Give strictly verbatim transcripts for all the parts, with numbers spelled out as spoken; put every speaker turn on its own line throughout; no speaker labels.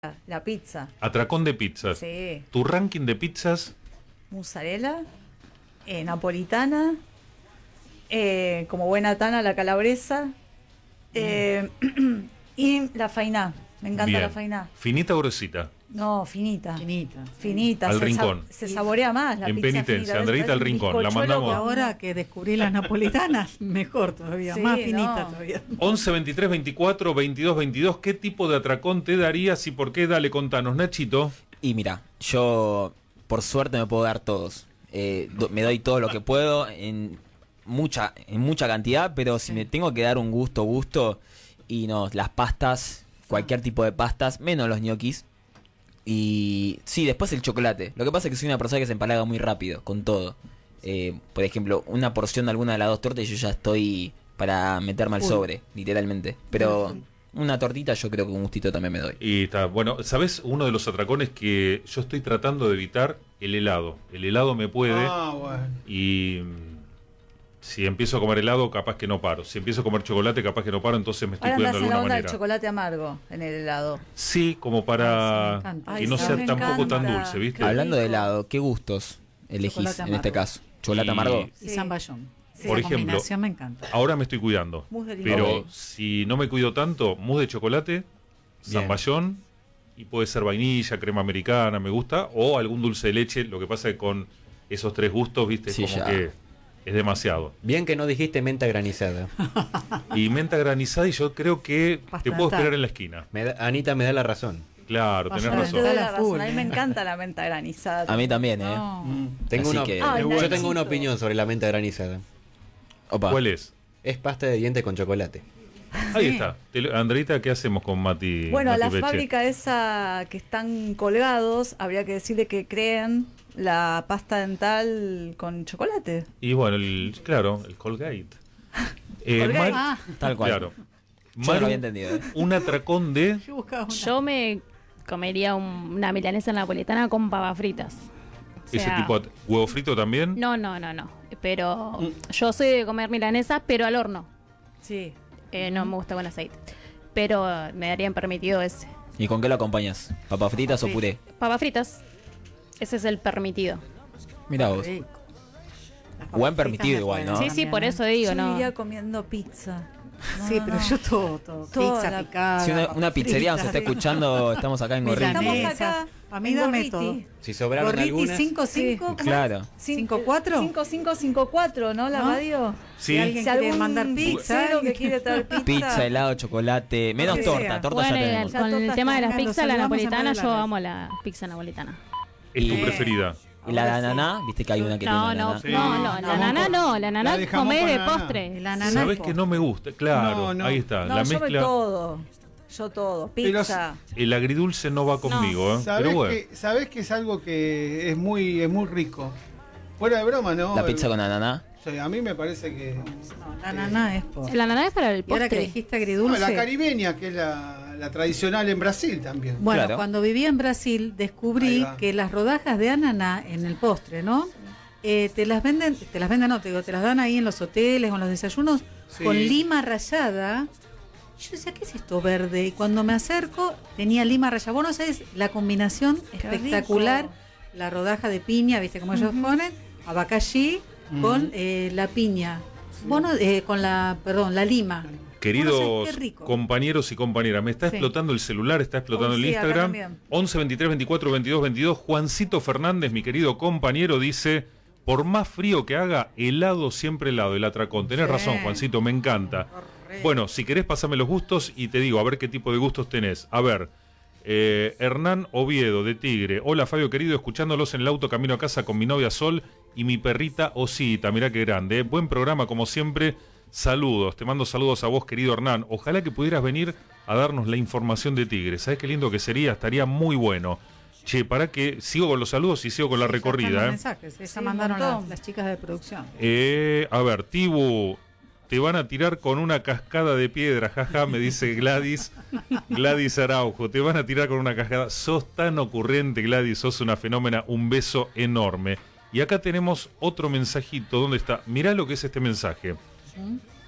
La pizza.
Atracón de pizzas.
Sí.
¿Tu ranking de pizzas?
Mozzarella, eh, napolitana, eh, como buena tana, la calabresa, eh, y la fainá. Me encanta
Bien.
la fainá.
¿Finita o gruesita?
No, finita.
Finita.
Finita.
Al
se
rincón.
Sa- se saborea más la
En
pizza
penitencia,
finita.
Andreita al
Es un
rincón, la
bizcochuelo
mandamos.
Y
con-
ahora que descubrí las napolitanas, mejor todavía,
Sí,
más finita
no.
todavía.
once, veintitrés, veinticuatro, veintidós, veintidós. ¿Qué tipo de atracón te darías y por qué? Dale, contanos, Nachito.
Y mira, yo por suerte me puedo dar todos. Eh, do- me doy todo lo que puedo en mucha, en mucha cantidad, pero si me tengo que dar un gusto, gusto, y no, las pastas, cualquier tipo de pastas, menos los ñoquis. Y sí, después el chocolate. Lo que pasa es que soy una persona que se empalaga muy rápido con todo. Eh, por ejemplo, una porción de alguna de las dos tortas y yo ya estoy para meterme al
Uy.
sobre, literalmente. Pero una tortita yo creo que un gustito también me doy.
Y está, bueno, ¿sabes? Uno de los atracones que yo estoy tratando de evitar, el helado. El helado me puede
Ah, bueno.
y mm, si empiezo a comer helado, capaz que no paro. Si empiezo a comer chocolate, capaz que no paro, entonces me estoy
Ahora
cuidando
andas
de
en la
alguna
onda del
manera.
chocolate amargo en el helado.
Sí, como
Ay, sí, me
para
encanta.
que
Ay,
no
sí,
sea
me
tampoco tan
encanta.
dulce, ¿viste?
Qué
Hablando de
rico.
helado, ¿qué gustos elegís
Chocolate
en este
amargo.
caso? ¿Chocolate
Y-
amargo?
Y
Sí.
zamballón.
Sí.
Por
Esa
ejemplo,
combinación me encanta.
Ahora me estoy cuidando.
Mousse de limón.
Pero
Ok.
si no me cuido tanto, mousse de chocolate,
Bien.
zamballón, y puede ser vainilla, crema americana, me gusta, o algún dulce de leche. Lo que pasa es que con esos tres gustos, viste,
Sí,
como
ya.
que es demasiado.
Bien que no dijiste menta granizada.
Y menta granizada, y yo creo que
Pasta
te puedo
dental.
esperar en la esquina.
Me da- Anita me da la razón.
Claro,
Pasta
tenés
Te
razón.
doy
dental.
la razón.
full,
A mí me
eh.
encanta la menta granizada.
A mí también, ¿eh?
No.
Tengo
Así
una,
que-
Ay,
yo
Nachito.
tengo una opinión sobre la menta granizada.
Opa.
¿Cuál es?
Es pasta de dientes con chocolate.
Ahí
Sí.
está. Te lo- Andreita, ¿qué hacemos con Mati?
Bueno, a
Mati
la
Beche?
fábrica esa que están colgados, habría que decirle que creen la pasta dental con chocolate.
Y bueno, el, claro, el Colgate. Eh,
Colgate.
Mar-
Ah,
Tal cual.
Claro.
Yo no
Maru,
lo había entendido, ¿eh?
un atracón de...
yo buscaba una.
Yo me comería un- una milanesa napolitana con papas fritas. O
Ese
sea,
tipo de huevo frito también.
No, no, no, no. Pero yo soy de comer milanesas, pero al horno.
Sí.
Eh, no me gusta con aceite. Pero eh, me darían permitido ese.
¿Y con qué lo acompañas? ¿Papas fritas o
Sí.
puré?
Papas fritas. Ese es el permitido.
Mira vos.
Rico. Las papas
Buen
fritas
permitido
me
igual,
pueden
¿no?
Sí, sí,
también,
por
¿eh?
eso digo,
Yo
¿no?
iría comiendo pizza. No,
Sí,
no,
pero
no.
yo todo, todo.
Toda
Pizza
la-
picada.
Si una,
papas
una pizzería nos
fritas,
está escuchando, estamos acá en Gorriti.
Estamos
Milanesa.
acá.
A mí
en
dame
Gorriti.
todo.
Si sobraron
Gorriti
algunas,
cinco cinco.
Claro.
¿Cinco cuatro?
cinco cinco cinco cuatro, ¿no? La
¿No?
radio.
Sí.
Si alguien
Si
quiere
algún
mandar pizza,
pizzero que quiere traer pizza.
Pizza, helado, chocolate, menos
que
torta,
sea.
torta
Bueno,
ya
y
tenemos.
Ya
con el
tortas
tema de las
tenemos.
pizzas,
Los
la
saludamos a
napolitana,
Manuela
yo
Rey.
amo la pizza napolitana.
Es tu
Eh,
preferida.
¿Y la de ananá? ¿Viste que hay una que
No,
tiene
no,
ananá?
Sí.
no, no, la
Jamón
nana
con-
no, la nana
la de jamón
comé
con
de
ananá.
postre.
El ananá.
¿Sabes que no me gusta? Claro,
No, no.
ahí está.
No,
la
yo me
mezcla.
todo. Yo todo.
Pero
Pizza.
El agridulce no va conmigo, ¿eh?
¿Sabés,
Pero bueno.
que, sabés que es algo que es muy, es muy rico? Fuera de broma, ¿no?
La pizza
El-
con ananá.
o sea, a mí me parece que...
No, la nana es por.
La nana es para el
Y ahora que
postre.
dijiste
No,
agridulce.
la caribeña, que es la, la tradicional en Brasil también.
Bueno,
Claro.
cuando vivía en Brasil
Ahí
descubrí
va.
que las rodajas de ananá en el postre, ¿no? Eh, te las venden, te las venden, no, te digo, te las dan ahí en los hoteles o en los desayunos
Sí.
con lima rallada. Yo decía, ¿qué es esto verde? Y cuando me acerco, tenía lima rallada. Vos no sabés la combinación espectacular,
rico.
la rodaja de piña, ¿viste cómo ellos ponen? Abacaxi
Ujú.
con eh, la piña. Vos no- eh, con la, perdón, la lima.
Queridos
Bueno, sí, qué rico.
compañeros y compañeras, me está
Sí.
explotando el celular, está explotando
Oh,
el
sí, acá
Instagram.
también.
once, veintitrés, veinticuatro, veintidós, veintidós. Juancito Fernández, mi querido compañero, dice: por más frío que haga, helado siempre helado, el atracón. Tenés
Sí.
razón, Juancito, me encanta. Bueno, si querés, pasame los gustos y te digo, a ver qué tipo de gustos tenés. A ver, eh, Hernán Oviedo, de Tigre. Hola, Fabio, querido, escuchándolos en el auto camino a casa con mi novia Sol y mi perrita Osita. Mirá qué grande, ¿eh? Buen programa, como siempre. Saludos, te mando saludos a vos, querido Hernán. Ojalá que pudieras venir a darnos la información de Tigre. ¿Sabés qué lindo que sería? Estaría muy bueno. Che, para que sigo con los saludos y sigo con la
Sí, ya están los
recorrida. ¿eh?
mensajes, ya
Sí, un
mandaron
montón.
las, las chicas de producción.
Eh, a ver, Tibu, te van a tirar con una cascada de piedra, jaja, me dice Gladys. Gladys Araujo, te van a tirar con una cascada. Sos tan ocurrente, Gladys, sos una fenómena. Un beso enorme. Y acá tenemos otro mensajito. ¿Dónde está? Mirá lo que es este mensaje.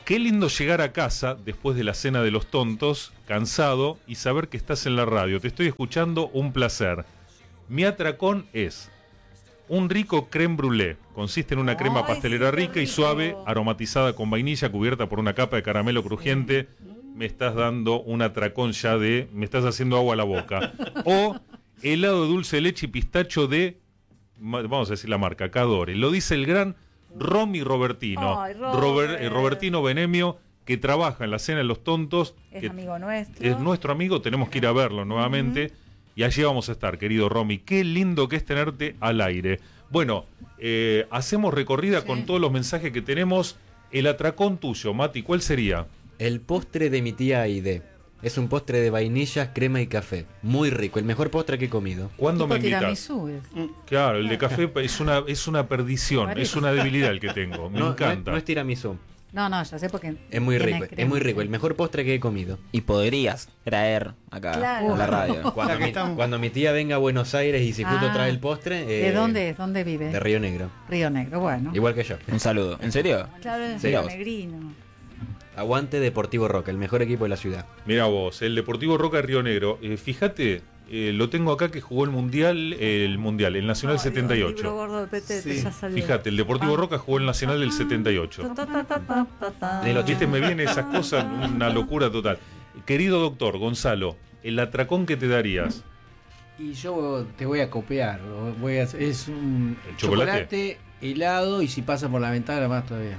Qué lindo llegar a casa después de la cena de los tontos, cansado, y saber que estás en la radio. Te estoy escuchando, un placer. Mi atracón es un rico crème brûlée. Consiste en una crema
Ay,
pastelera
sí, qué
rica y
rico.
suave, aromatizada con vainilla, cubierta por una capa de caramelo crujiente. Me estás dando un atracón ya de... Me estás haciendo agua a la boca. O helado de dulce de leche y pistacho de... Vamos a decir la marca, Cadore. Lo dice el gran Romy Robertino.
Ay, Robert.
Robert, eh, Robertino Benemio, que trabaja en la cena de los tontos.
Es
que
amigo nuestro.
es nuestro amigo, tenemos que ir a verlo nuevamente. Y allí vamos a estar, querido Romy. Qué lindo que es tenerte al aire. Bueno, eh, hacemos recorrida
Sí.
con todos los mensajes que tenemos. El atracón tuyo, Mati, ¿cuál sería?
El postre de mi tía Aide. Es un postre de vainilla, crema y café. Muy rico, el mejor postre que he comido.
¿Cuándo me
Tipo
invitas?
tiramisú es.
Claro, el de café es una, es una perdición, es una debilidad el que tengo. Me
No, no es-
encanta.
No es tiramisú.
No, no, ya sé porque.
Es muy
tiene
rico, es
crema.
muy rico. El mejor postre que he comido.
Y podrías traer acá
Claro.
a la radio.
Cuando,
que
mi,
estamos-
cuando mi tía venga a Buenos Aires y si justo
Ah.
trae el postre...
¿De
eh,
dónde es? ¿Dónde vive?
De Río Negro.
Río Negro, bueno.
Igual que yo.
Un saludo. ¿En serio?
Claro, es
Sí,
Río
vos.
Negrino.
Aguante Deportivo Roca, el mejor equipo de la ciudad.
Mira vos, el Deportivo Roca de Río Negro. Eh, fíjate, eh, lo tengo acá que jugó el Mundial, eh, el Mundial, el Nacional
Ay,
setenta y
Dios, el libro
ocho.
gordo de Petete,
Sí.
ya salió.
Fíjate, el Deportivo
Ah.
Roca jugó el Nacional del setenta y ocho.
Ta, ta, ta, ta, ta, ta.
De los
Viste, me vienen esas cosas, una locura total. Querido doctor Gonzalo, el atracón que te darías.
Y yo te voy a copiar. ¿no? Voy a, es un
¿El chocolate?
chocolate, helado y si pasa por la ventana más todavía.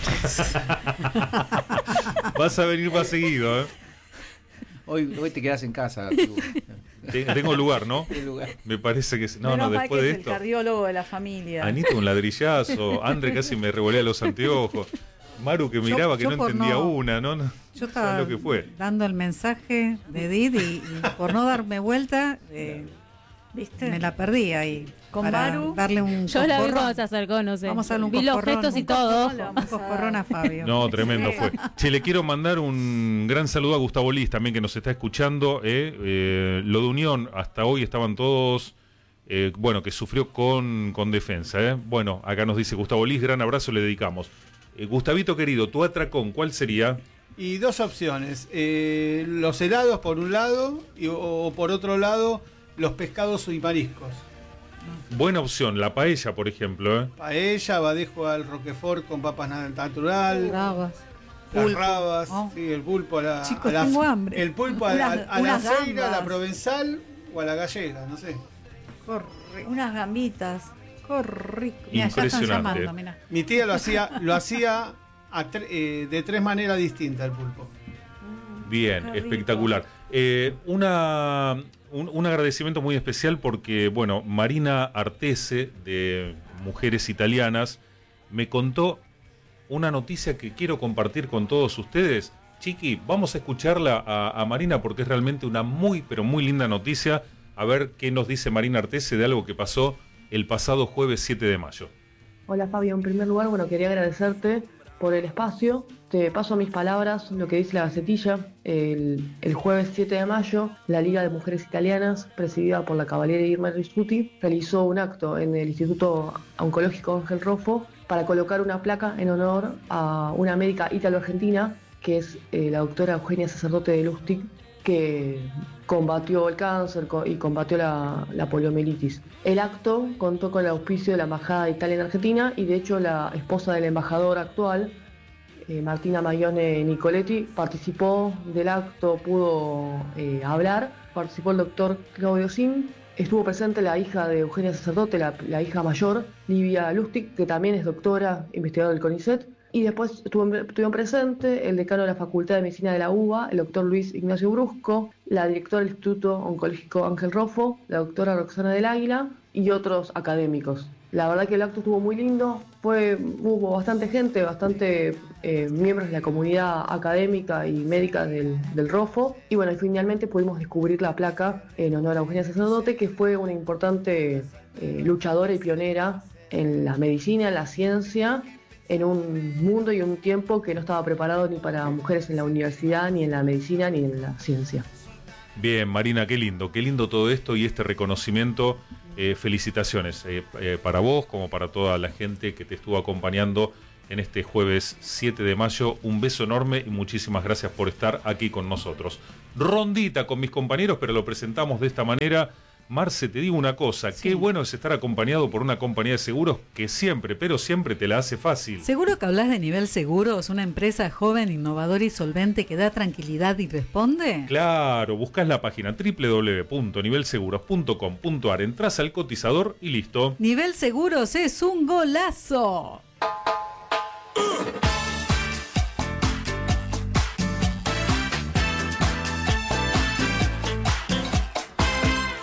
Vas a venir más seguido, ¿eh?
Hoy, hoy te quedas en casa. Arturo.
Te- Tengo lugar, ¿no?
Qué lugar.
Me parece que... sí. No,
Menos
no,
mal
después
que
de
es
esto...
el cardiólogo de la familia.
Anita, un ladrillazo. Andre casi me revolea los anteojos. Maru que miraba que
yo
no
por
entendía
no-
una, ¿no? no
Yo
¿sabes
estaba
lo que fue?
dando el mensaje de Edith y, y por no darme vuelta eh,
¿Viste?
me la perdí ahí.
Con
para
Maru,
darle un
Yo la vi
coscorrón.
cuando se acercó, no sé.
Vamos a darle un
Vi los
coscorrón,
gestos y
un
todo.
coscorrón,
Un coscorrón a Fabio.
No, tremendo
Sí.
fue. Che, le quiero mandar un gran saludo a Gustavo Liz también que nos está escuchando. eh. Eh, lo de Unión, hasta hoy estaban todos, eh, bueno, que sufrió con, con defensa. Eh. Bueno, acá nos dice Gustavo Liz, gran abrazo le dedicamos. Eh, Gustavito querido, tu atracón, ¿cuál sería?
Y dos opciones. eh, los helados por un lado y, o, o por otro lado los pescados y mariscos.
Buena opción, la paella, por ejemplo. Eh.
Paella, badejo al roquefort con papas na- natural,
Bravas.
las
Pulpo.
rabas,
Oh.
sí, el pulpo a la,
Chicos,
a la-
tengo hambre.
el pulpo a,
Unas-
a- a la
unas
feira, a la
gambas.
provenzal o a la gallega, no sé.
Unas gambitas.
Corrico. Mira, ya están
Impresionante.
llamando, mirá.
Mi tía lo hacía, lo hacía a tre- eh, de tres maneras distintas el pulpo.
Bien,
Qué rico.
espectacular. Eh, una, un, un agradecimiento muy especial porque, bueno, Marina Artese, de Mujeres Italianas, me contó una noticia que quiero compartir con todos ustedes. Chiqui, vamos a escucharla a, a Marina porque es realmente una muy, pero muy linda noticia. A ver qué nos dice Marina Artese de algo que pasó el pasado jueves siete de mayo.
Hola Fabio, en primer lugar, bueno, quería agradecerte por el espacio. Te paso a mis palabras lo que dice la Gacetilla. El, el jueves siete de mayo, la Liga de Mujeres Italianas, presidida por la caballera Irma Rizzuti, realizó un acto en el Instituto Oncológico Ángel Roffo para colocar una placa en honor a una médica ítalo-argentina, que es eh, la doctora Eugenia Sacerdote de Lustig, que combatió el cáncer co- y combatió la, la poliomielitis. El acto contó con el auspicio de la Embajada de Italia en Argentina y de hecho la esposa del embajador actual, eh, Martina Maione Nicoletti, participó del acto, pudo eh, hablar, participó el doctor Claudio Sim, estuvo presente la hija de Eugenia Sacerdote, la, la hija mayor, Livia Lustig, que también es doctora, investigadora del CONICET, y después estuvo, estuvieron presentes el decano de la Facultad de Medicina de la U B A, el doctor Luis Ignacio Brusco, la directora del Instituto Oncológico Ángel Roffo, la doctora Roxana del Águila y otros académicos. La verdad que el acto estuvo muy lindo, fue, hubo bastante gente, bastante eh, miembros de la comunidad académica y médica del, del Roffo, y bueno, y finalmente pudimos descubrir la placa en honor a Eugenia Sacerdote, que fue una importante eh, luchadora y pionera en la medicina, en la ciencia, en un mundo y un tiempo que no estaba preparado ni para mujeres en la universidad, ni en la medicina, ni en la ciencia.
Bien, Marina, qué lindo, qué lindo todo esto y este reconocimiento. Eh, felicitaciones eh, eh, para vos como para toda la gente que te estuvo acompañando en este jueves siete de mayo. Un beso enorme y muchísimas gracias por estar aquí con nosotros. Rondita con mis compañeros, pero lo presentamos de esta manera. Marce, te digo una cosa, sí. Qué bueno es estar acompañado por una compañía de seguros que siempre, pero siempre te la hace fácil.
¿Seguro que hablas de Nivel Seguros, una empresa joven, innovadora y solvente que da tranquilidad y responde?
Claro, buscas la página doble u doble u doble u punto nivel seguros punto com punto a r, entras al cotizador y listo.
Nivel Seguros es un golazo.